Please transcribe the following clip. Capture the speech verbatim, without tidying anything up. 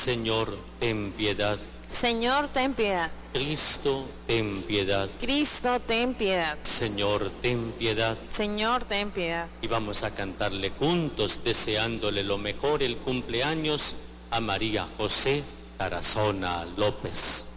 Señor, ten piedad. Señor, ten piedad. Cristo, ten piedad. Cristo, ten piedad. Señor, ten piedad. Señor, ten piedad. Y vamos a cantarle juntos, deseándole lo mejor el cumpleaños a María José Tarazona López.